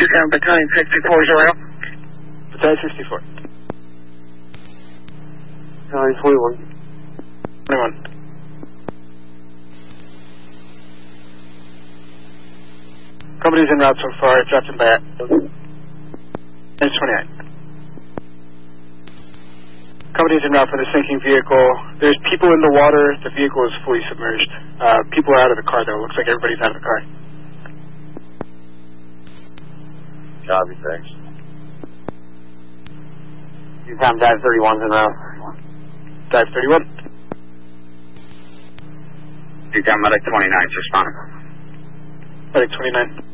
Battalion 64 Royal. Battalion 64. Battalion 21. 21. Company's en route so far, dropped in by It's 29. Company's en route for the sinking vehicle. There's people in the water. The vehicle is fully submerged. People are out of the car, though. Looks like everybody's out of the car. Copy, thanks. You found Dive 31's en route. Dive 31. You got Medic 29's responding. Medic 29.